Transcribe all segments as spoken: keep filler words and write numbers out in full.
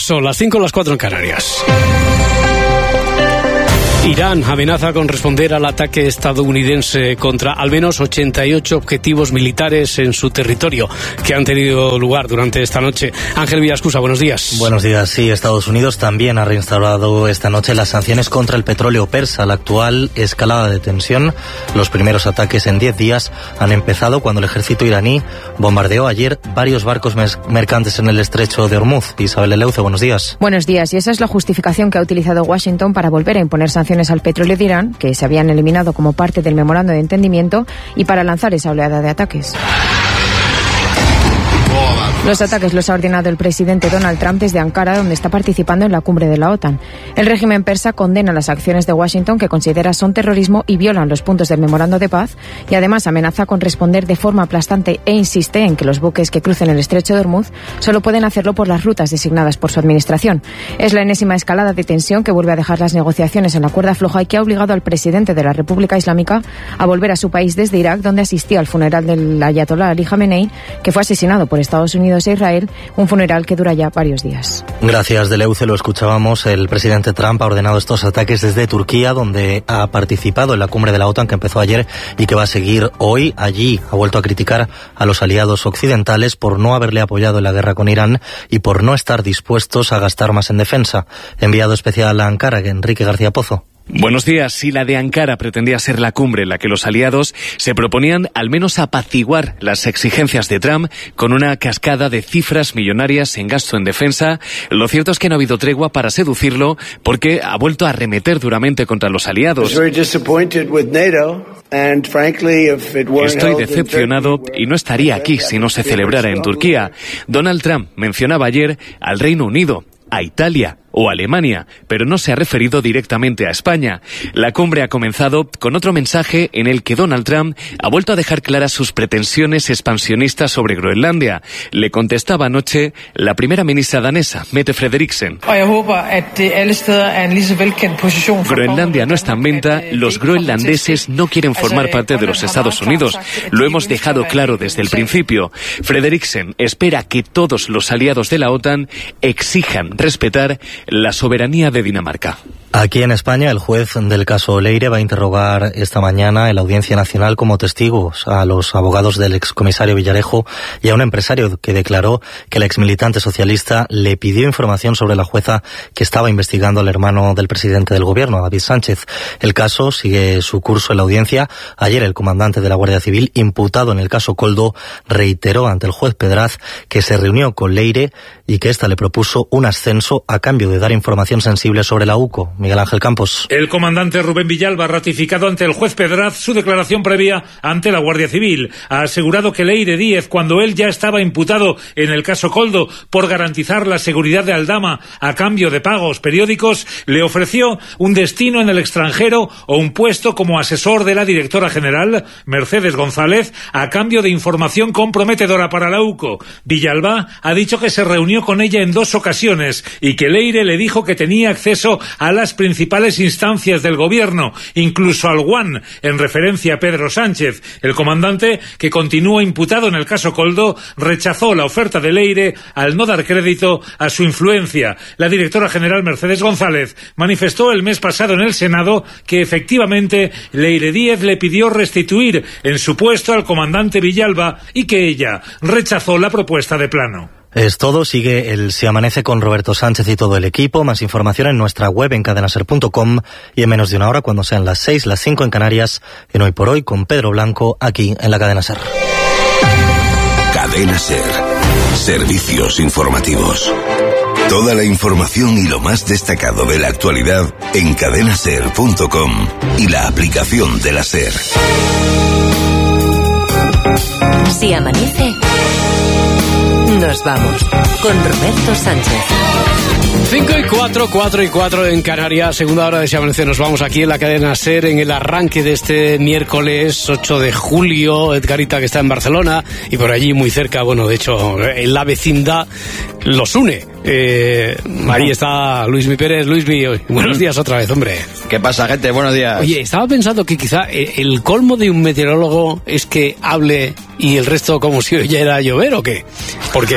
Son las cinco, las cuatro en Canarias. Irán amenaza con responder al ataque estadounidense contra al menos ochenta y ocho objetivos militares en su territorio que han tenido lugar durante esta noche. Ángel Villascusa, buenos días. Buenos días. Sí, Estados Unidos también ha reinstaurado esta noche las sanciones contra el petróleo persa. La actual escalada de tensión, los primeros ataques en diez días, han empezado cuando el ejército iraní bombardeó ayer varios barcos mercantes en el estrecho de Hormuz. Isabel Eleuce, buenos días. Buenos días. Y esa es la justificación que ha utilizado Washington para volver a imponer sanciones al petróleo de Irán, que se habían eliminado como parte del memorando de entendimiento, y para lanzar esa oleada de ataques. Los ataques los ha ordenado el presidente Donald Trump desde Ankara, donde está participando en la cumbre de la OTAN. El régimen persa condena las acciones de Washington, que considera son terrorismo y violan los puntos del memorando de paz, y además amenaza con responder de forma aplastante e insiste en que los buques que crucen el estrecho de Hormuz solo pueden hacerlo por las rutas designadas por su administración. Es la enésima escalada de tensión que vuelve a dejar las negociaciones en la cuerda floja y que ha obligado al presidente de la República Islámica a volver a su país desde Irak, donde asistió al funeral del ayatolá Ali Jamenei, que fue asesinado por Estados Unidos e Israel, un funeral que dura ya varios días. Gracias, Deleuce. Lo escuchábamos. El presidente Trump ha ordenado estos ataques desde Turquía, donde ha participado en la cumbre de la OTAN que empezó ayer y que va a seguir hoy. Allí ha vuelto a criticar a los aliados occidentales por no haberle apoyado en la guerra con Irán y por no estar dispuestos a gastar más en defensa. Enviado especial a Ankara, Enrique García Pozo. Buenos días. Si la de Ankara pretendía ser la cumbre en la que los aliados se proponían al menos apaciguar las exigencias de Trump con una cascada de cifras millonarias en gasto en defensa, lo cierto es que no ha habido tregua para seducirlo, porque ha vuelto a arremeter duramente contra los aliados. Estoy decepcionado y no estaría aquí si no se celebrara en Turquía. Donald Trump mencionaba ayer al Reino Unido, a Italia o Alemania, pero no se ha referido directamente a España. La cumbre ha comenzado con otro mensaje en el que Donald Trump ha vuelto a dejar claras sus pretensiones expansionistas sobre Groenlandia. Le contestaba anoche la primera ministra danesa, Mette Frederiksen. Groenlandia no está en venta, los groenlandeses no quieren formar parte de los Estados Unidos. Lo hemos dejado claro desde el principio. Frederiksen espera que todos los aliados de la OTAN exijan respetar la soberanía de Dinamarca. Aquí en España, el juez del caso Leire va a interrogar esta mañana en la Audiencia Nacional como testigos a los abogados del excomisario Villarejo y a un empresario que declaró que el exmilitante socialista le pidió información sobre la jueza que estaba investigando al hermano del presidente del gobierno, David Sánchez. El caso sigue su curso en la audiencia. Ayer el comandante de la Guardia Civil, imputado en el caso Koldo, reiteró ante el juez Pedraz que se reunió con Leire y que ésta le propuso un ascenso a cambio de dar información sensible sobre la UCO. Miguel Ángel Campos. El comandante Rubén Villalba ha ratificado ante el juez Pedraz su declaración previa ante la Guardia Civil. Ha asegurado que Leire Díez, cuando él ya estaba imputado en el caso Koldo por garantizar la seguridad de Aldama a cambio de pagos periódicos, le ofreció un destino en el extranjero o un puesto como asesor de la directora general, Mercedes González, a cambio de información comprometedora para la UCO. Villalba ha dicho que se reunió con ella en dos ocasiones y que Leire le dijo que tenía acceso a las principales instancias del gobierno, incluso al One, en referencia a Pedro Sánchez. El comandante, que continúa imputado en el caso Koldo, rechazó la oferta de Leire al no dar crédito a su influencia. La directora general Mercedes González manifestó el mes pasado en el Senado que efectivamente Leire Díez le pidió restituir en su puesto al comandante Villalba y que ella rechazó la propuesta de plano. Es todo. Sigue el Se Amanece con Roberto Sánchez y todo el equipo. Más información en nuestra web en cadena ser punto com y en menos de una hora, cuando sean las seis, las cinco en Canarias, en Hoy por Hoy con Pedro Blanco, aquí en la Cadena Ser. Cadena Ser. Servicios informativos. Toda la información y lo más destacado de la actualidad en cadena ser punto com y la aplicación de la Ser. Si amanece, nos vamos con Roberto Sánchez. cinco y cuatro, cuatro y cuatro en Canarias, segunda hora de Si Amanece. Nos vamos aquí en la cadena SER en el arranque de este miércoles ocho de julio. Edgarita, que está en Barcelona, y por allí muy cerca, bueno, de hecho, en la vecindad los une. Eh, ahí está Luismi Pérez. Luismi, buenos días otra vez, hombre. ¿Qué pasa, gente? Buenos días. Oye, estaba pensando que quizá el colmo de un meteorólogo es que hable y el resto como si oyera llover, ¿o qué? Porque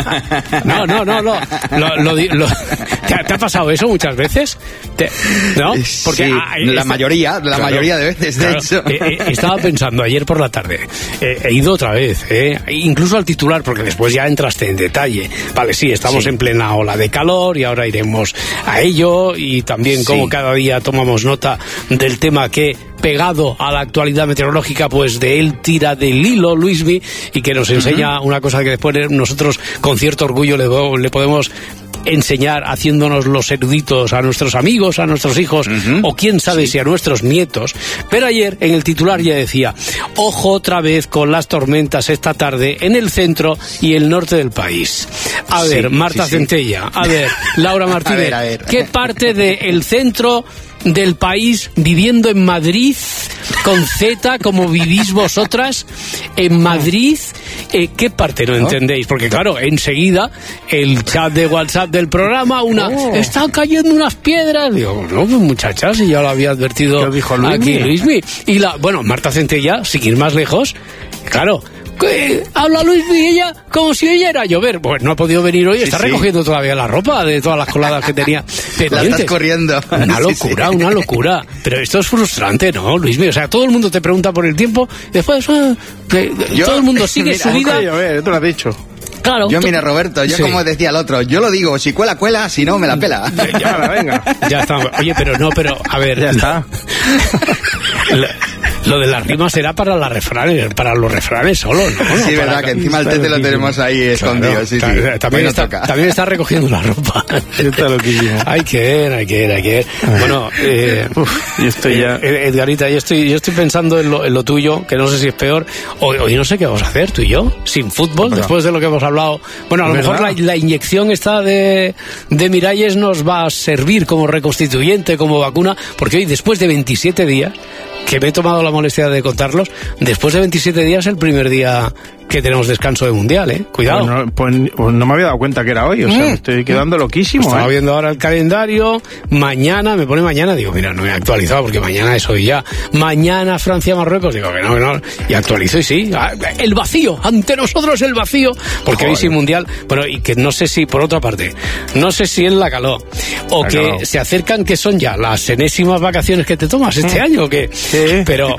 no, no, no, no. Lo, lo, lo, ¿te, ¿Te ha pasado eso muchas veces? ¿Te, ¿No? Porque sí, ah, la esta, mayoría, la claro, mayoría de veces, de claro, hecho. Eh, eh, estaba pensando ayer por la tarde, eh, he ido otra vez, eh, incluso al titular, porque después ya entraste en detalle. Vale, sí, estamos sí. en plena ola de calor y ahora iremos a ello, y también como sí. cada día tomamos nota del tema que, pegado a la actualidad meteorológica, pues de él tira del hilo Luismi, y que nos enseña uh-huh. una cosa que después nosotros con cierto orgullo le, le podemos enseñar, haciéndonos los eruditos a nuestros amigos, a nuestros hijos, uh-huh. o quién sabe sí. si a nuestros nietos. Pero ayer en el titular ya decía: ojo otra vez con las tormentas esta tarde en el centro y el norte del país. A sí, ver, Marta sí, Centella, sí. a ver, Laura Martínez, a ver, a ver. ¿qué parte del centro del país, viviendo en Madrid, con Z, como vivís vosotras, en Madrid, eh, ¿qué parte no entendéis? Porque claro, enseguida, el chat de WhatsApp del programa, una, oh. están cayendo unas piedras. Digo, no, pues muchachas, y ya lo había advertido dijo Luismi? aquí Luismi. Y la, bueno, Marta Centella, sin ir más lejos, claro, ¿qué? Habla Luis y ella como si ella era a llover. Pues no ha podido venir hoy, sí, está sí. recogiendo todavía la ropa de todas las coladas que tenía pendientes. La estás corriendo. Una locura, sí, sí. una locura. Pero esto es frustrante, ¿no, Luis? O sea, todo el mundo te pregunta por el tiempo, después ah, que, yo, todo el mundo sigue mira, su vida. Llover, tú lo has dicho. Claro. Yo, mira, Roberto, yo sí. como decía el otro, yo lo digo, si cuela, cuela, si no, me la pela. Ya, la venga. Ya está. Oye, pero no, pero, a ver. Ya está. Lo, lo de las rimas era para las refranes, para los refranes solo, ¿no? Sí, no, verdad, para, que encima el tete lo tenemos ahí escondido, claro, sí, claro, sí. También está, también está recogiendo la ropa. Está loquísimo. Hay que ver, hay que ver, hay que ver. Bueno, eh, Uf, yo estoy ya... Edgarita, yo estoy, yo estoy pensando en lo, en lo tuyo, que no sé si es peor. Hoy, hoy no sé qué vamos a hacer, tú y yo, sin fútbol, ¿verdad? Después de lo que hemos hablado. Bueno, a lo mejor la, la inyección esta de, de Miralles nos va a servir como reconstituyente, como vacuna, porque hoy, después de veintisiete días, que me he tomado la molestia de contarlos, después de veintisiete días, el primer día que tenemos descanso de Mundial, ¿eh? Cuidado. Pues no, pues, pues no me había dado cuenta que era hoy, o sea, mm. me estoy quedando loquísimo. Estaba ¿eh? viendo ahora el calendario, mañana, me pone mañana, digo, mira, no me he actualizado porque mañana es hoy ya. Mañana Francia-Marruecos, digo que no, que no, y actualizo y sí, el vacío, ante nosotros el vacío, porque Joder. Hoy sí Mundial, bueno, y que no sé si, por otra parte, no sé si es la calor, o la que calor. Se acercan, que son ya las enésimas vacaciones que te tomas este mm. año, que, sí. pero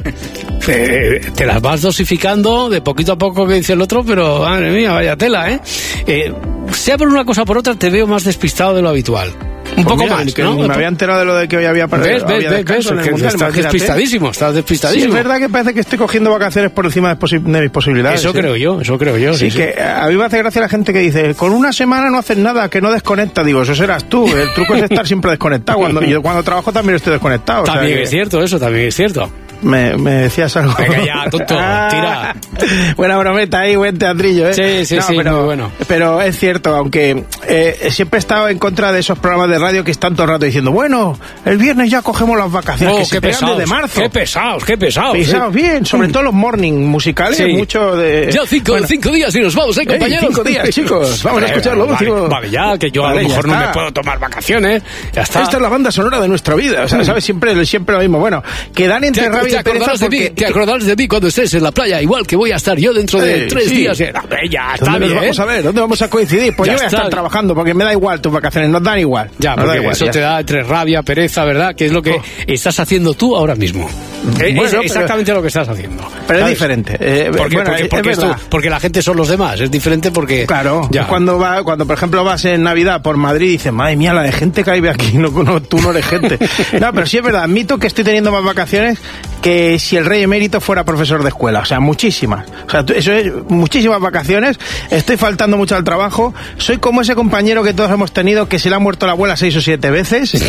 eh, te las vas dosificando de poquito a poco, que dice el otro, pero madre mía, vaya tela, ¿eh? eh sea por una cosa o por otra, te veo más despistado de lo habitual. Un pues poco mira, más, que ¿no? Me había enterado de lo de que hoy había perdido. ¿Ves, ves, ves, ves? Que mundial, estás despistadísimo, estás despistadísimo. Sí, es verdad que parece que estoy cogiendo vacaciones por encima de, posi- de mis posibilidades. Eso ¿sí? creo yo, eso creo yo. Sí, sí, que sí. A mí me hace gracia la gente que dice, con una semana no haces nada, que no desconecta. Digo, eso serás tú. El truco es estar siempre desconectado. Cuando yo cuando trabajo también estoy desconectado. También o sea, es que... cierto, eso también es cierto. Me, me decías algo. Venga ya, tonto, tira. Buena brometa ahí, buen teatrillo, ¿eh? Sí, sí, no, sí, pero, muy bueno. Pero es cierto, aunque eh, siempre he estado en contra de esos programas de radio que están todo el rato diciendo, bueno, el viernes ya cogemos las vacaciones, oh, que se pegan desde marzo. Qué pesados, qué pesados. Pesados, ¿eh? Bien, sobre todo los morning musicales, sí. mucho de... Ya cinco, bueno, cinco días y nos vamos, ¿eh, compañeros? Cinco días, chicos, vamos a escuchar lo vale, último. Vale, ya, que yo vale, a lo mejor no me puedo tomar vacaciones, ya está. Esta es la banda sonora de nuestra vida, o sea, ¿sabes? Siempre, siempre lo mismo. Bueno, que dan entre rabia y pereza porque... Te acordarás de mí cuando estés en la playa, igual que voy a estar yo dentro de eh, tres sí. días. Eh, ya está ¿Dónde bien, nos vamos ¿eh? a ver? ¿Dónde vamos a coincidir? Pues ya yo voy a estar bien. trabajando, porque me da igual tus vacaciones, nos dan igual. Ya, porque da igual, eso ya. Te da entre rabia, pereza, ¿verdad? Que es lo que oh. estás haciendo tú ahora mismo. Bueno, es exactamente pero, lo que estás haciendo. Pero ¿sabes? Es diferente. Eh, ¿Por qué? Bueno, porque, es, porque, es tú, porque la gente son los demás. Es diferente porque... Claro. Ya. Cuando, va, cuando, por ejemplo, vas en Navidad por Madrid y dices, madre mía, la de gente que hay aquí, no, no, tú no eres gente. No, pero sí es verdad, admito que estoy teniendo más vacaciones que si el rey emérito fuera profesor de escuela. O sea, muchísimas. O sea, eso es muchísimas vacaciones. Estoy faltando mucho al trabajo. Soy como ese compañero que todos hemos tenido que se le ha muerto la abuela seis o siete veces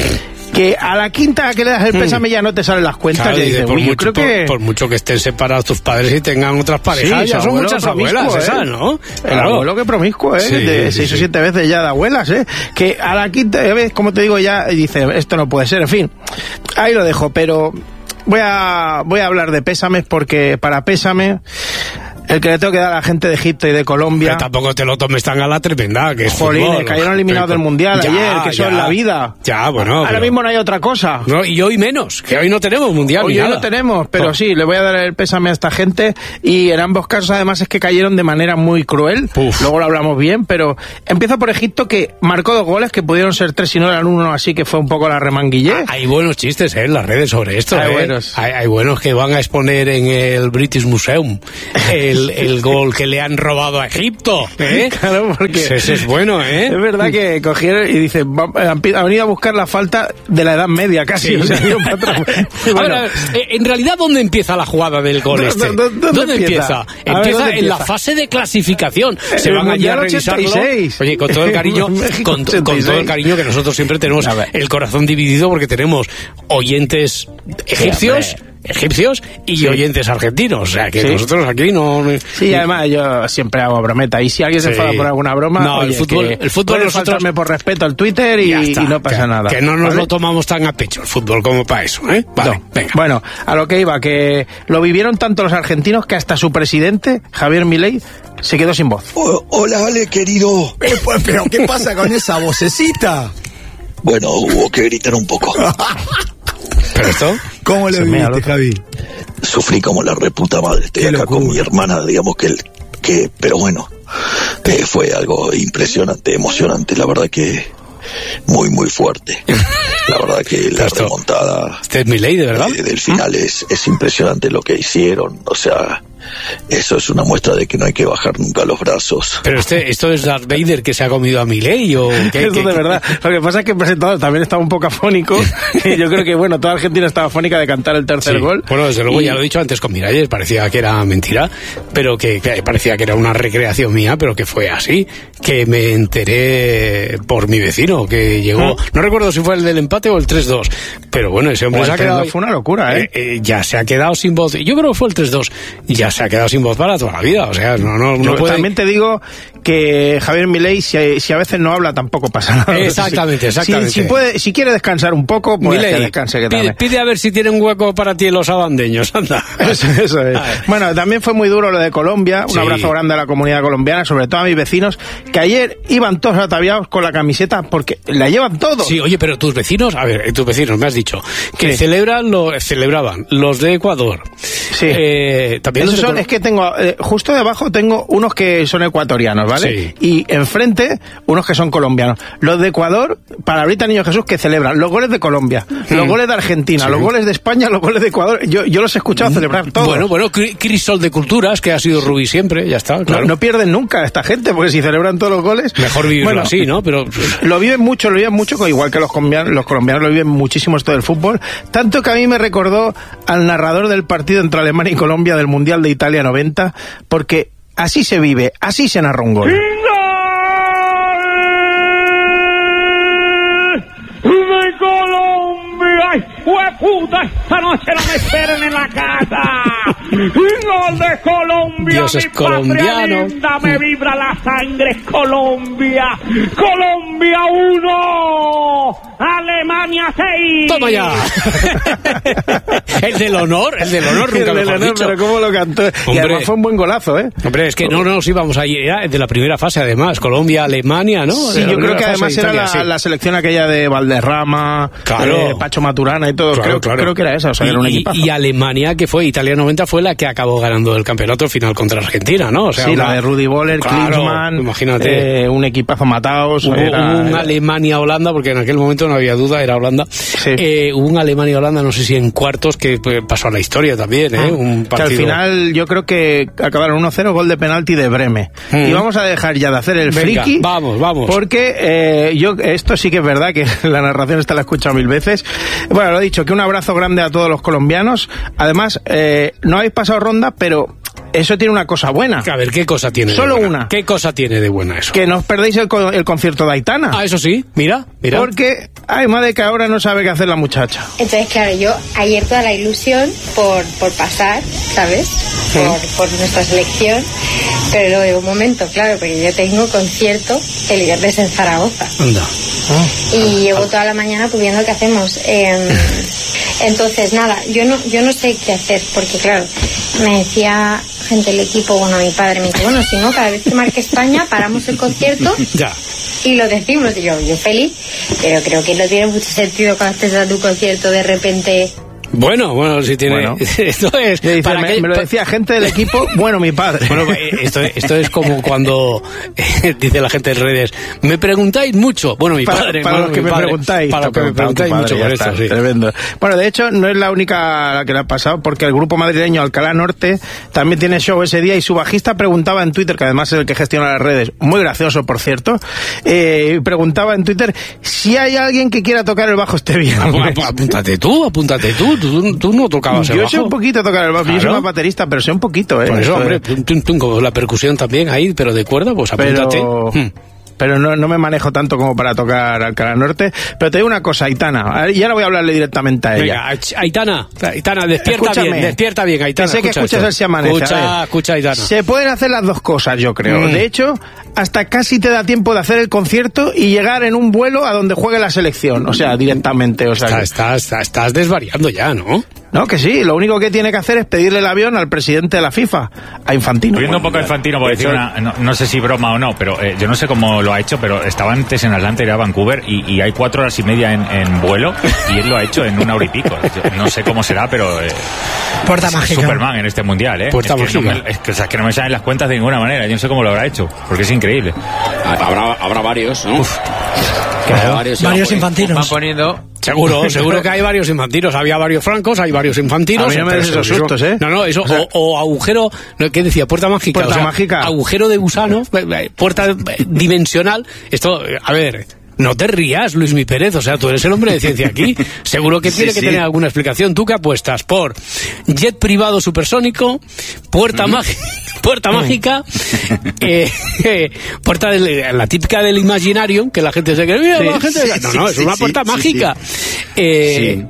que a la quinta que le das el pésame ya no te salen las cuentas. Claro, y dices, por, uy, mucho, creo que... por, por mucho que estén separados tus padres y tengan otras parejas, Sí, ya son abuelo muchas promiscuo, abuelas ¿eh? esas, ¿no? El Claro. abuelo que promiscuo, ¿eh? Sí, de sí, seis sí. o siete veces ya de abuelas, ¿eh? Que a la quinta vez, como te digo, ya dice, esto no puede ser, en fin. Ahí lo dejo, pero voy a, voy a hablar de pésames porque para pésame... El que le tengo que dar a la gente de Egipto y de Colombia... Pero tampoco te lo tomes tan a la tremenda, que es Jolines, fútbol. cayeron eliminados del Mundial Ya, ayer, que eso ya. es la vida. Ya, bueno. Ahora pero- mismo no hay otra cosa. No, y hoy menos, que hoy no tenemos Mundial Hoy ni ya nada. lo tenemos, pero No. sí, le voy a dar el pésame a esta gente y en ambos casos además es que cayeron de manera muy cruel. Uf. Luego lo hablamos bien, pero empiezo por Egipto, que marcó dos goles que pudieron ser tres y no eran uno, así que fue un poco la remanguillé. Hay buenos chistes eh, en las redes sobre esto. Hay eh. buenos. Hay, hay buenos que van a exponer en el British Museum el, el gol que le han robado a Egipto. ¿eh? Claro, porque Ese, ese es bueno, ¿eh? es verdad que cogieron y dicen, va- han pi- han venido a buscar la falta de la Edad Media casi. Sí. O sea, ido para atrás. A Bueno, ver, a ver, eh, en realidad, ¿dónde empieza la jugada del gol ¿Dó- este? dó- dónde empieza? empieza? A ver, Empieza ¿dónde en la empieza? fase de clasificación. Se el van allí a Mundial revisarlo. ochenta y seis. Oye, con todo el cariño, México con, con ochenta y todo el seis. cariño que nosotros siempre tenemos A ver. el corazón dividido porque tenemos oyentes egipcios, egipcios y Sí. oyentes argentinos. O sea, que Sí. nosotros aquí no... Sí, además yo siempre hago brometa. Y si alguien se Sí. enfada por alguna broma, No, el oye, fútbol- que el fútbol puede nosotros- faltarme por respeto al Twitter y, Ya está, y no pasa que, nada. Que no nos ¿vale? lo tomamos tan a pecho el fútbol como para eso, ¿eh? Vale, No. venga. Bueno, a lo que iba, que lo vivieron tanto los argentinos que hasta su presidente, Javier Milei, se quedó sin voz. Oh, hola, Ale, querido. Eh, pues, pero ¿qué pasa con esa vocecita? Bueno, hubo que gritar un poco. ¿Pero esto? ¿Cómo lo Se me viviste, aló. Javi? Sufrí como la reputa madre. Estoy Qué acá locura. con mi hermana, digamos que... el- que pero bueno, eh, fue algo impresionante, emocionante. La verdad que muy, muy fuerte. La verdad que la Esto- remontada Este es mi ley, de verdad. eh, del final es, es impresionante lo que hicieron. O sea, eso es una muestra de que no hay que bajar nunca los brazos. Pero este, ¿esto es Darth Vader que se ha comido a Milei o qué? Eso qué- de verdad. Lo que pasa es que el presentador también estaba un poco afónico. Y yo creo que, bueno, toda Argentina estaba afónica de cantar el tercer Sí. gol. Bueno, desde luego Y- ya lo he dicho antes con Miralles, parecía que era mentira, pero que, que parecía que era una recreación mía, pero que fue así, que me enteré por mi vecino, que llegó, no recuerdo si fue el del empate o el tres dos, pero bueno, ese hombre Pues se ha el tres dos quedado... fue una locura, ¿eh? eh, ya se ha quedado sin voz, yo creo que fue el tres dos, ya se ha quedado sin voz para toda la vida, o sea, no, no, no Yo puede... también te digo que Javier Milei, si, si a veces no habla, tampoco pasa nada. Exactamente, Si- exactamente. Si, si puede, si quiere descansar un poco, pues Milei, que descanse. Que pide, también. pide a ver si tiene un hueco para ti en los abandeños, anda. Eso, eso es. A ver. Bueno, también fue muy duro lo de Colombia. Un Sí. abrazo grande a la comunidad colombiana, sobre todo a mis vecinos, que ayer iban todos ataviados con la camiseta porque la llevan todos. Sí, oye, pero tus vecinos, a ver, tus vecinos me has dicho que Sí. celebran lo, celebraban los de Ecuador. Sí. Eh, también los Esos de son, Col- es que tengo, eh, justo debajo tengo unos que son ecuatorianos, ¿vale? Sí. Y enfrente, unos que son colombianos. Los de Ecuador, palabrita Niño Jesús, que celebran los goles de Colombia, los goles de Argentina, Sí. los goles de España, los goles de Ecuador. Yo, yo los he escuchado celebrar todos. Bueno, bueno, cri- crisol de culturas, que ha sido Rubí siempre, ya está, No, claro. no pierden nunca esta gente, porque si celebran todos los goles... Mejor vivirlo Bueno, así, ¿no? Pero Lo viven mucho, lo viven mucho, igual que los colombianos, los colombianos lo viven muchísimo esto del fútbol, tanto que a mí me recordó al narrador del partido entre Alemania y Colombia del Mundial de Italia noventa, porque así se vive, así se narra un gol. de Colombia. ¡Ay, hueputa! Esta noche no me esperen en la casa. Gol de Colombia. Dios es mi patria colombiano. linda, me vibra la sangre. Colombia. Colombia uno. Alemania seis. ¡toma ya! el del honor, el del honor, nunca El del mejor honor, dicho. pero cómo lo cantó. Y Hombre. además fue un buen golazo, ¿eh? Hombre, es que no nos íbamos a ir, era de la primera fase además, Colombia, Alemania, ¿no? Sí, De la yo creo primera que fase además de era Italia, la, sí. la selección aquella de Valderrama, Claro. eh, Pacho Maturana y todo. Claro, creo, claro. creo que era esa, o sea, y, era un y- equipazo. y Alemania, que fue Italia noventa, fue la que acabó ganando el campeonato final contra Argentina, ¿no? O sea, sí, una- la de Rudy Boller, Claro, Klinsmann, imagínate. eh, un equipazo matados. Hubo, era- hubo un era- Alemania-Holanda, porque en aquel momento no había duda, era Holanda. Eh, hubo un Alemania-Holanda, no sé si en cuartos, que pues, pasó a la historia también, ¿eh? Un que al partido... final yo creo que acabaron uno cero, gol de penalti de Breme. Mm. Y vamos a dejar ya de hacer el Venga, friki. vamos, vamos. Porque eh, yo esto sí que es verdad, que la narración esta la he escuchado mil veces. Bueno, lo he dicho, que un abrazo grande a todos los colombianos. Además, eh, no habéis pasado ronda, pero... eso tiene una cosa buena. A ver, ¿qué cosa tiene? Solo de buena? una. ¿Qué cosa tiene de buena eso? Que no os perdéis el, co- el concierto de Aitana. Ah, eso sí, mira, mira. Porque, ay, madre, que ahora no sabe qué hacer la muchacha. Entonces, claro, yo ayer toda la ilusión por, por pasar, ¿sabes? Sí. Por, por nuestra selección. Pero luego de un momento, claro, porque yo tengo concierto el viernes en Zaragoza. Anda. Y llevo toda la mañana pues viendo qué hacemos. Eh, entonces, nada, yo no, yo no sé qué hacer, porque claro, me decía gente del equipo, bueno, mi padre me dice, bueno, si no, cada vez que marque España, paramos el concierto. Ya. Y lo decimos, y yo, yo feliz, pero creo que no tiene mucho sentido cuando estés dando un concierto de repente. Bueno, bueno, si tiene... Bueno. Esto es... Me, dice, para me, que- me lo decía gente del equipo, bueno, mi padre. Bueno, eh, esto, esto es como cuando eh, dice la gente en redes, me preguntáis mucho. Bueno, mi para, padre... para bueno, los que mi me padre, preguntáis. Para los que me preguntáis mucho por esto, sí. Tremendo. Bueno, de hecho, no es la única a la que le ha pasado, porque el grupo madrileño Alcalá Norte también tiene show ese día y su bajista preguntaba en Twitter, que además es el que gestiona las redes, muy gracioso, por cierto, eh, preguntaba en Twitter si hay alguien que quiera tocar el bajo este viernes. Ap- Apúntate tú, apúntate tú. Tú, tú no tocabas el Yo bajo. sé un poquito tocar el bajo, yo soy Claro. más baterista, pero sé un poquito, ¿eh? Por eso, Esto hombre, de- tum, tum, tum, como la percusión también ahí, pero de cuerda, pues apúntate. Pero, Hmm. pero no, no me manejo tanto como para tocar Alcalá Norte. Pero te digo una cosa, Aitana, y ahora voy a hablarle directamente a ella. Venga, Ach- Aitana, Aitana, despierta Escúchame, bien, despierta bien, Aitana. que sé que escucha escuchas esto. el Si Amanece, a Escucha, ver. escucha, Aitana. Se pueden hacer las dos cosas, yo creo. Mm. De hecho, hasta casi te da tiempo de hacer el concierto y llegar en un vuelo a donde juegue la selección. O sea, directamente. O sea, Está- que- estás, estás, estás desvariando ya, ¿no? no, que sí. Lo único que tiene que hacer es pedirle el avión al presidente de la FIFA, a Infantino. Volviendo un poco a Infantino, por decir una, no, no sé si broma o no, pero eh, yo no sé cómo lo ha hecho, pero estaba antes en Atlanta, irá a Vancouver y, y hay cuatro horas y media en, en vuelo y él lo ha hecho en una hora y pico. Yo no sé cómo será, pero eh, Puerta es mágica. Superman en este mundial, ¿eh? Puerta es que no mágica. me, es que, o sea, es que no me salen las cuentas de ninguna manera. Yo no sé cómo lo habrá hecho, porque es increíble. Habrá, habrá varios, ¿no? Habrá varios, Varios van infantinos. poniendo. Seguro, seguro que hay varios infantinos. Había varios francos, hay varios infantinos. A mí no me des Pero esos sustos, ¿eh? No, no, eso, O sea- o, o agujero, no, ¿qué decía? Puerta mágica. Puerta o sea, mágica. Agujero de gusano, eh, eh, puerta eh, dimensional. Esto, eh, a ver... No te rías, Luis Mi Pérez, o sea, tú eres el hombre de ciencia aquí. Seguro que Sí, tiene que sí. tener alguna explicación. ¿Tú qué apuestas? ¿Por jet privado supersónico, puerta, mágica, puerta mágica, eh, eh, puerta del- la típica del Imaginarium, que la gente se cree, mira, Sí, la gente... sí, No, sí, no, es sí, una sí, puerta sí, mágica. Eh,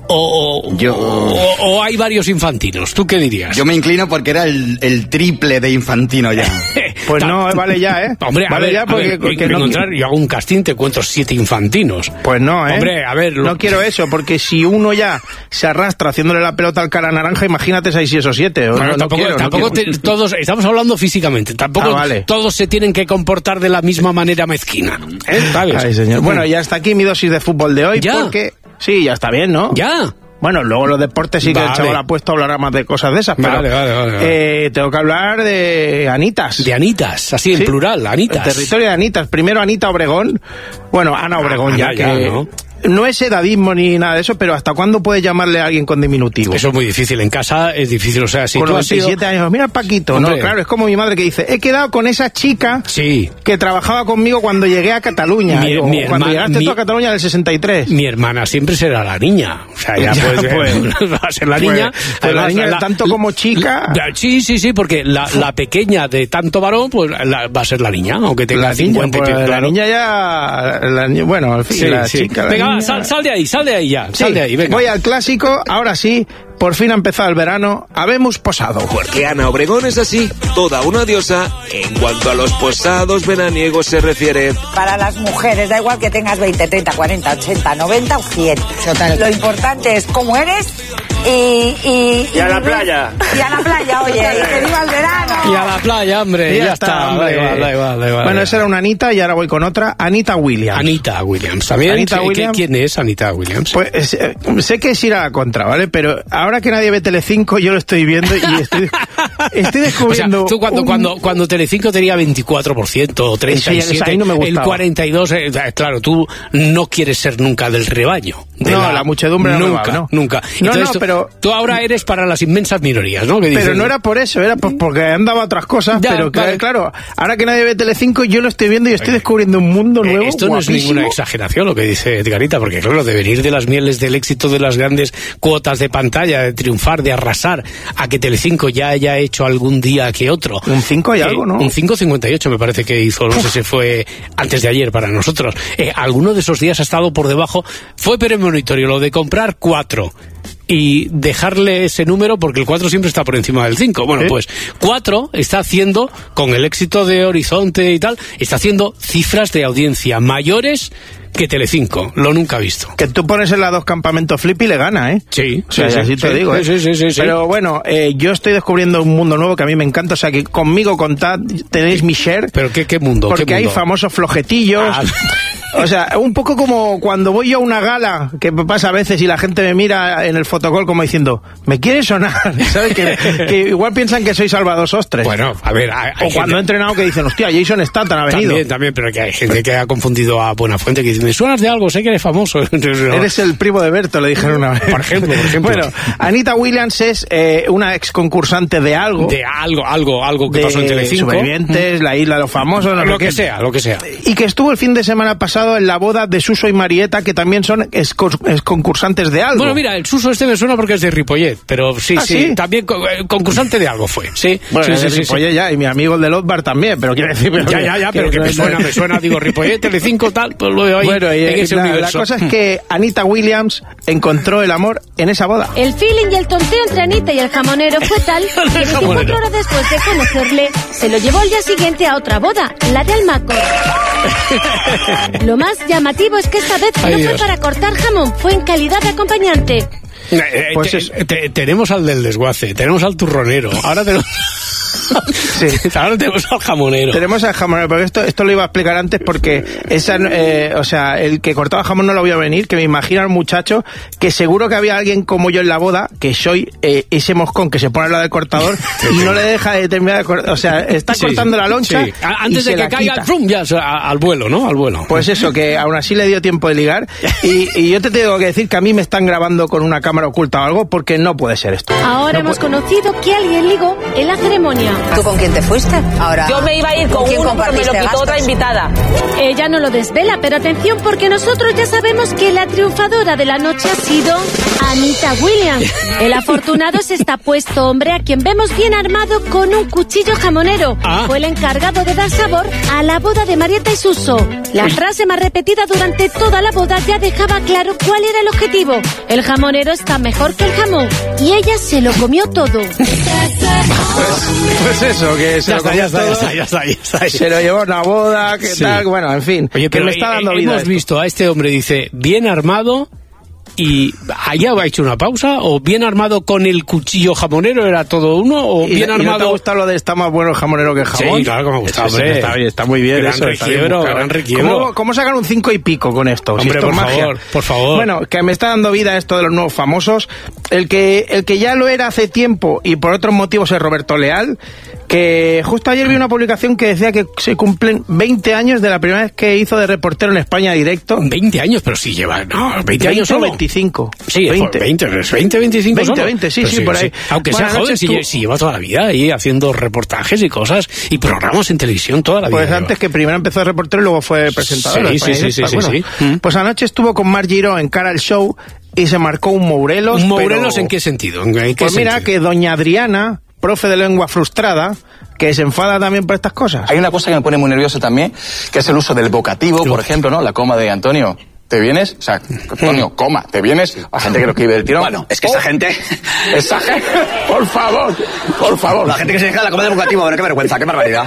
O, o, Yo- o- o hay varios infantinos. ¿Tú qué dirías? Yo me inclino porque era el, el triple de Infantino ya. Pues no, vale ya, ¿eh? Hombre, a vale ver, ya a porque, ver, porque me no, encontrar, yo hago un casting, te encuentro siete infantinos. pues no, ¿eh? Hombre, a ver... lo- No quiero eso, porque si uno ya se arrastra haciéndole la pelota al cara naranja, imagínate seis y esos siete. O Bueno, no, no tampoco, quiero, no tampoco quiero. te- todos, estamos hablando físicamente, tampoco Ah, vale. todos se tienen que comportar de la misma manera mezquina. ¿eh? ¿Sabes? Ay, señor. Bueno, ya está aquí mi dosis de fútbol de hoy, ¿Ya? porque... Sí, ya está bien, ¿no? Ya. Bueno, luego los deportes sí que Vale. el chaval ha puesto a hablar más de cosas de esas, pero Vale, vale, vale, vale. Eh, tengo que hablar de Anitas. De Anitas, así en Sí. plural, Anitas. El territorio de Anitas. Primero Anita Obregón. Bueno, Ana Obregón, Ana ya ya, que... ¿no? No es edadismo ni nada de eso, pero ¿hasta cuándo puedes llamarle a alguien con diminutivo? Eso es muy difícil, en casa es difícil, o sea, si con tú has sido... veintisiete años. Mira, Paquito. Hombre. No, claro, es como mi madre que dice, he quedado con esa chica Sí. que trabajaba conmigo cuando llegué a Cataluña. Mi- o mi cuando herma- llegaste mi- tú a Cataluña en el sesenta y tres. Mi hermana siempre será la niña. O sea, ya, Ya, pues, pues. va a ser la Pues- niña. pues la Además, niña, tanto como chica. la- sí, sí, sí, porque la, la pequeña de tanto varón, pues la- va a ser la niña, aunque tenga La niña, cincuenta y pues, pico, la claro. niña ya... la ni- bueno, en fin, Sí, la sí. chica... la Venga, va, niña- sal, sal de ahí, sal de ahí ya. Sí, Sal de ahí, venga. voy al clásico, ahora sí, por fin ha empezado el verano, habemos posado. Porque Ana Obregón es así, toda una diosa en cuanto a los posados veraniegos se refiere. Para las mujeres, da igual que tengas veinte, treinta, cuarenta, ochenta, noventa o cien. Total. Lo importante es cómo eres y... Y, Y a la playa. Y a la playa, oye, y que viva el verano. Y a la playa, hombre, Y ya, está. hombre. Da igual, da igual, da igual. Bueno, esa era una Anita y ahora voy con otra, Anita Williams. Anita Williams. ¿También? Anita ¿Qué- Williams. ¿Quién es Anita Williams? Pues eh, sé que es ir a la contra, ¿vale? Pero ahora que nadie ve Telecinco, yo lo estoy viendo y estoy, estoy O sea, descubriendo... tú cuando, un- cuando, cuando Telecinco tenía veinticuatro por ciento o treinta y siete por ciento, Eso ya- ahí no me el gustaba. cuarenta y dos por ciento, eh, claro, tú no quieres ser nunca del rebaño. De No, la muchedumbre no me nunca, va, ¿no? nunca. No, Entonces, no, tú- pero- Tú ahora eres para las inmensas minorías, ¿no? Que Pero dices- no era por eso, era pues porque andaba otras cosas, Ya, pero vale. claro, ahora que nadie ve Telecinco, yo lo estoy viendo y estoy descubriendo un mundo Eh, nuevo, Esto no es guapísimo. ninguna exageración lo que dice Edgarita, porque claro, de venir de las mieles del éxito de las grandes cuotas de pantalla de triunfar, de arrasar, a que Telecinco ya haya hecho algún día que otro. Un cinco y eh, algo, ¿no? Un cinco cincuenta y ocho me parece que hizo, no sé si fue antes de ayer para nosotros. Eh, alguno de esos días ha estado por debajo. Fue premonitorio lo de comprar cuatro y dejarle ese número porque el cuatro siempre está por encima del cinco. Bueno, ¿Eh? pues cuatro está haciendo, con el éxito de Horizonte y tal, está haciendo cifras de audiencia mayores que Telecinco, lo nunca visto. Que tú pones en la dos Campamento Flip y le gana, ¿eh? Sí, o sea, sí, así sí, te sí, digo, ¿eh? Sí, sí, sí, sí. Pero bueno, eh, yo estoy descubriendo un mundo nuevo que a mí me encanta, o sea, que conmigo contad, tenéis mi share. ¿Pero qué, qué mundo? Porque ¿qué mundo? hay famosos flojetillos. Ah. O sea, un poco como cuando voy yo a una gala, que pasa a veces y la gente me mira en el fotocall como diciendo, ¿me quiere sonar? ¿Sabes? Que, que igual piensan que soy Salvador Sostres. Bueno, a ver... Hay, hay o cuando gente... he entrenado que dicen, hostia, Jason Statham ha venido. También, también, pero que hay gente que ha confundido a Buenafuente, que dice, me suenas de algo, sé que eres famoso. Eres el primo de Berto, le dijeron una vez. Por ejemplo, por ejemplo. Bueno, Anita Williams es eh, una ex concursante de algo. De algo, algo, algo que de pasó en Telecinco. Supervivientes, mm. la isla de los famosos. No lo que qué. sea, lo que sea. Y que estuvo el fin de semana pasado en la boda de Suso y Marieta, que también son ex concursantes de algo. Bueno, mira, el Suso este me suena porque es de Ripollet, pero sí, ¿Ah, sí, sí, también concursante de algo fue, sí. Bueno, sí, sí, sí, Ripollet sí, ya, y mi amigo el de Lotbar también, pero quiero decir... Ya, ya, ya, pero que, que me suena, me suena, digo, Ripollet, Telecinco, tal, pues lo veo ahí, bueno, y, en ese la, universo. La cosa es que Anita Williams encontró el amor en esa boda. El feeling y el tonteo entre Anita y el jamonero fue tal que veinticuatro horas después de conocerle, se lo llevó al día siguiente a otra boda, la de Almaco. Lo más llamativo es que esta vez Ay, no Dios. fue para cortar jamón, fue en calidad de acompañante. Eh, pues te, es... te, tenemos al del desguace, tenemos al turronero, ahora tenemos... Sí. Ahora tenemos al jamonero. Tenemos al jamonero, pero esto, esto lo iba a explicar antes porque esa, eh, o sea, el que cortaba jamón no lo voy a venir, que me imagino al muchacho que seguro que había alguien como yo en la boda, que soy eh, ese moscón que se pone al lado del cortador sí, y sí. no le deja de terminar de cortar, o sea, está sí, cortando la loncha sí. antes de que caiga el frum, ya, o sea, al vuelo, ¿no? Al vuelo. Pues eso, que aún así le dio tiempo de ligar y, y yo te tengo que decir que a mí me están grabando con una cámara oculta o algo porque no puede ser esto. Ahora no hemos puede... conocido que alguien ligó en la ceremonia. ¿Tú con quién te fuiste? Ahora. Yo me iba a ir con, con uno, pero me lo quitó gastos? Otra invitada. Ella no lo desvela, pero atención porque nosotros ya sabemos que la triunfadora de la noche ha sido Anita Williams. El afortunado es este apuesto hombre a quien vemos bien armado con un cuchillo jamonero. Ah. Fue el encargado de dar sabor a la boda de Marieta y Suso. La frase más repetida durante toda la boda ya dejaba claro cuál era el objetivo. El jamonero está mejor que el jamón y ella se lo comió todo. Pues, pues eso, que se ya lo está, ya está, ya está, ya está, ya está. Se lo llevó a una boda, que sí. tal, bueno, en fin. Oye, pero que me está dando vida hemos esto. visto a este hombre, dice, bien armado. ¿Y allá ha hecho una pausa? ¿O bien armado con el cuchillo jamonero era todo uno? ¿O ¿Y, bien ¿y armado? ¿No te gusta lo de está más bueno el jamonero que el jamón? Sí, claro que me gusta, sí, hombre. Está, bien, está muy bien gran eso. Requiebro, gran requiebro. ¿Cómo, ¿Cómo sacan un cinco y pico con esto? Hombre, si esto por es magia. favor, por favor. Bueno, que me está dando vida esto de los nuevos famosos. El que, el que ya lo era hace tiempo y por otros motivos es Roberto Leal, que justo ayer vi una publicación que decía que se cumplen veinte años de la primera vez que hizo de reportero en España directo. veinte años, pero sí lleva, no, veinte años o solo. veinticinco. Sí, veinte, veinte, veinte, veinticinco veinte, solo. veinte, sí, sí, sí, por ahí. Sí. Aunque bueno, sea joven, si, tú... si lleva toda la vida ahí haciendo reportajes y cosas y programas en televisión toda la vida. Pues antes lleva. Que primero empezó de reportero y luego fue presentador. Sí, sí, sí, sí, sí, bueno, sí. Pues anoche estuvo con Mar Giró en Cara al Show y se marcó un Mourelos. ¿Un Mourelos pero... en qué sentido? ¿En qué pues mira, sentido? que doña Adriana, profe de lengua frustrada, que se enfada también por estas cosas. Hay una cosa que me pone muy nervioso también, que es el uso del vocativo, por ejemplo, ¿no? La coma de Antonio. ¿Te vienes? O sea, Antonio, coma, ¿te vienes? A gente que lo escribe del tirón. Bueno, es que esa gente... Esa gente, por favor, por favor. La gente que se deja la coma del vocativo, bueno, qué vergüenza, qué barbaridad.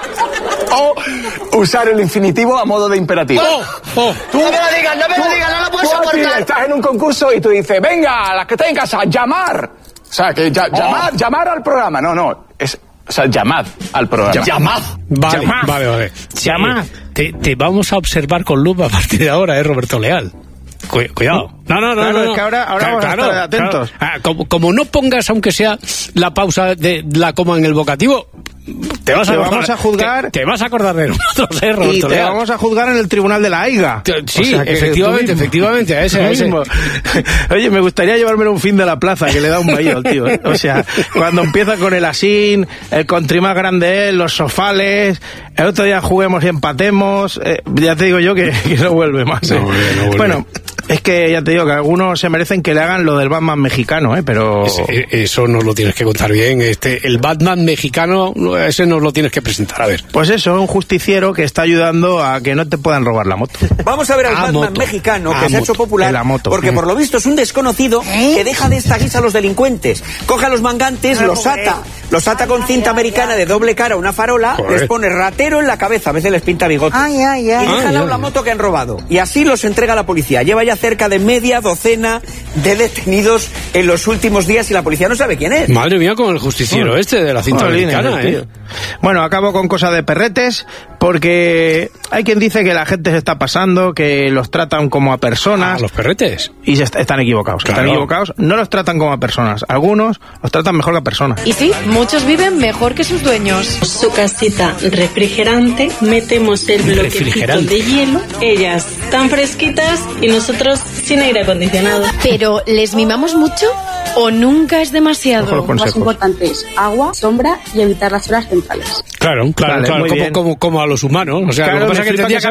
O usar el infinitivo a modo de imperativo. Oh, oh. Tú, no me lo digas, no me lo digas, no lo puedes soportar. Estás en un concurso y tú dices, venga, las que estén en casa, llamar. O sea, que ya, oh. llamar, llamar al programa. No, no, es... O sea, llamad al programa. Llamad. Vale, llamad. vale, vale. Llamad. Te, te vamos a observar con lupa a partir de ahora, ¿eh, Roberto Leal? Cuidado. No, no, no. Claro, no, no. Es que ahora, ahora claro, vamos a estar claro, atentos. Claro. Ah, como, como no pongas, aunque sea la pausa de la coma en el vocativo, te vas a, te acordar, vamos a juzgar. Te, te vas a acordar de nosotros, ¿eh, Roberto Y te Leal? vamos a juzgar en el tribunal de la AIGA. Sí, o sea, efectivamente, efectivamente, a ese, a ese. Oye, me gustaría llevármelo un fin de la plaza, que le da un baño al tío. O sea, cuando empieza con el asín, el country más grande él, los sofales, el otro día juguemos y empatemos, eh, ya te digo yo que, que no vuelve más. ¿eh? No vuelve, no vuelve. Bueno, Es que ya te digo que algunos se merecen que le hagan lo del Batman mexicano, ¿eh? Pero... Ese, eso nos lo tienes que contar bien. Este, el Batman mexicano, ese nos lo tienes que presentar, a ver. Pues eso, un justiciero que está ayudando a que no te puedan robar la moto. Vamos a ver al a Batman moto. mexicano que a se moto. ha hecho popular la moto. porque por lo visto es un desconocido que deja de esta guisa a los delincuentes. Coge a los mangantes, los ata, los ata con cinta americana de doble cara, una farola, Joder. les pone ratero en la cabeza, a veces les pinta bigote. Ay, ay, ay. Y deja al lado la moto que han robado. Y así los entrega a la policía. Lleva ya cerca de media docena de detenidos en los últimos días y la policía no sabe quién es. Madre mía, con el justiciero oh. este de la cinta Jolines, americana, ¿eh? Bueno, acabo con cosas de perretes, porque hay quien dice que la gente se está pasando, que los tratan como a personas. ¿A los perretes? Y se est- están equivocados, que Claro. están equivocados. No los tratan como a personas. Algunos los tratan mejor que a personas. Y sí, muchos viven mejor que sus dueños. Su casita refrigerante, metemos el bloquecito de hielo, ellas tan fresquitas y nosotros sin aire acondicionado. Pero, ¿les mimamos mucho o nunca es demasiado? Lo más importante es agua, sombra y evitar las horas centrales. Claro, claro, Vale, claro, muy como, bien. como, como a los humanos. O sea, Claro, lo que pasa me es que flipa tendría que que